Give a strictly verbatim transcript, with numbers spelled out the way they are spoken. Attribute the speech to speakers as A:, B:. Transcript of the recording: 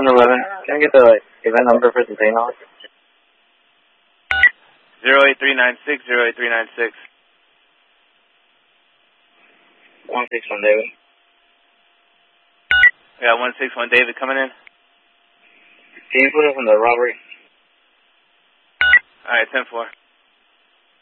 A: one eleven. Can I get the event number for the Dana?
B: zero eight three nine six, zero eight three nine six.
A: one six one David.
B: Yeah, one six one David coming in.
A: Can you put us on the robbery?
B: Alright, ten four.